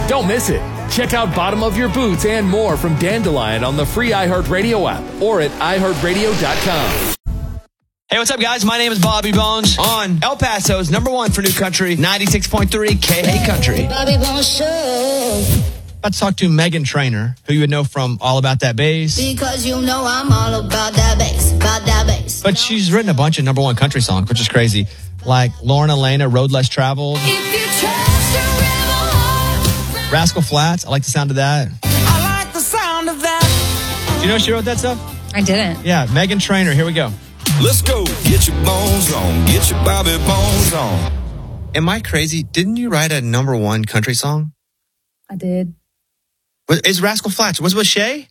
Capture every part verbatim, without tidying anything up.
Don't miss it. Check out Bottom of Your Boots and more from Dandelion on the free iHeartRadio app or at i heart radio dot com. Hey, what's up, guys? My name is Bobby Bones on El Paso's number one for new country, ninety-six point three K H A Country. Bobby Bones Show. About to talk to Meghan Trainor, who you would know from All About That Bass. Because you know I'm all about that bass, about that bass. But she's written a bunch of number one country songs, which is crazy. Like Lauren Elena, Road Less Traveled. If you trust your rebel heart. Rascal Flatts, I like the sound of that. I like the sound of that. Do you know she wrote that stuff? I didn't. Yeah, Meghan Trainor, here we go. Let's go. Get your bones on. Get your Bobby Bones on. Am I crazy? Didn't you write a number one country song? I did. Was, is Rascal Flatts? Was it with Shay?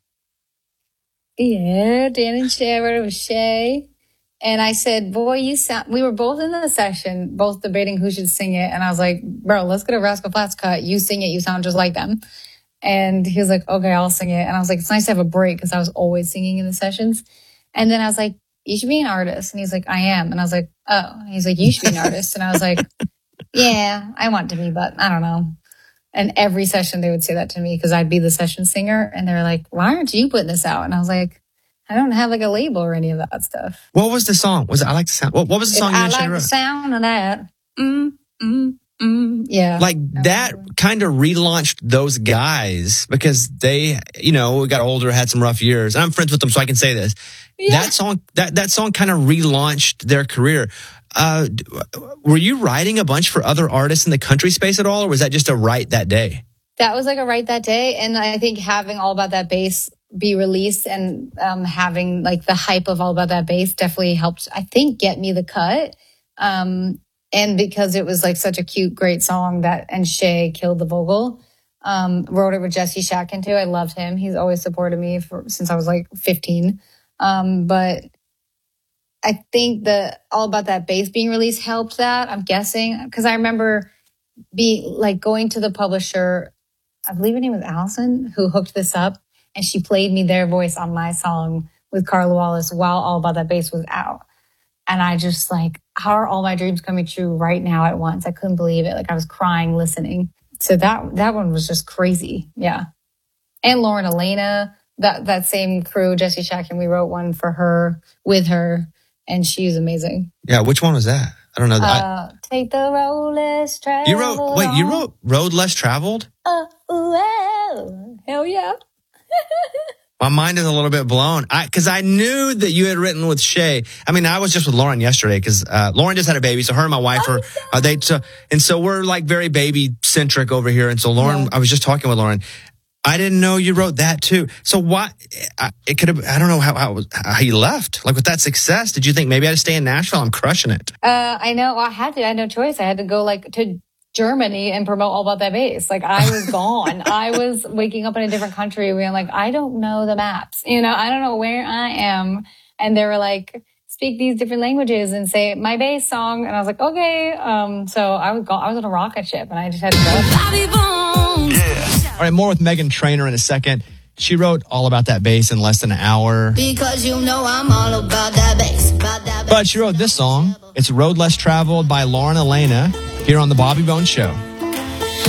Yeah, Dan and Shay. I wrote it with Shay. And I said, boy, you sound, we were both in the session, both debating who should sing it. And I was like, bro, let's get a Rascal Flatts cut. You sing it. You sound just like them. And he was like, okay, I'll sing it. And I was like, it's nice to have a break because I was always singing in the sessions. And then I was like, you should be an artist. And he's like, I am. And I was like, oh. And he's like, you should be an artist. And I was like, yeah, I want to be, but I don't know. And every session they would say that to me because I'd be the session singer. And they're like, why aren't you putting this out? And I was like, I don't have like a label or any of that stuff. What was the song? Was it I Like the Sound? What, what was the song you I and Shay like the wrote? sound of that. Mm, mm, mm. Yeah. Like that kind of relaunched those guys because they, you know, got older, had some rough years. And I'm friends with them, so I can say this. Yeah. That song, that, that song kind of relaunched their career. Uh, were you writing a bunch for other artists in the country space at all, or was that just a write that day? That was like a write that day. And I think having All About That Bass be released and um, having like the hype of All About That Bass definitely helped, I think, get me the cut. Um, and because it was like such a cute, great song that, and Shay killed the vocal, um, wrote it with Jesse Shatkin too. I loved him. He's always supported me for, since I was like fifteen. Um, but I think the All About That Bass being released helped that, I'm guessing. Cause I remember be like going to the publisher, I believe her name was Allison, who hooked this up. And she played me their voice on my song with Carla Wallace while All About That Bass was out. And I just like, how are all my dreams coming true right now at once? I couldn't believe it. Like I was crying listening. So that that one was just crazy. Yeah. And Lauren Elena, that, that same crew, Jesse Shatkin, we wrote one for her, with her. And she's amazing. Yeah, which one was that? I don't know. Uh, take the road less traveled. You wrote, wait, you wrote Road Less Traveled? Oh, oh, hell yeah. My mind is a little bit blown. I, cause I knew that you had written with Shay. I mean, I was just with Lauren yesterday cause, uh, Lauren just had a baby. So her and my wife are, are they, so, and so we're like very baby centric over here. And so Lauren, yeah. I was just talking with Lauren. I didn't know you wrote that too. So why, I, it could have, I don't know how, how, how you left. Like with that success, did you think maybe I had to stay in Nashville? I'm crushing it. Uh, I know. I had to, I had no choice. I had to go like to Germany and promote All About That Bass. Like I was gone. I was waking up in a different country being like, I don't know the maps. You know, I don't know where I am. And they were like, speak these different languages and say my bass song. And I was like, okay. Um, so I was gone. I was on a rocket ship and I just had to go. Yeah. All right. More with Meghan Trainor in a second. She wrote All About That Bass in less than an hour. Because you know I'm all about that bass, about that bass. But she wrote this song. It's Road Less Traveled by Lauren Elena here on the Bobby Bones Show.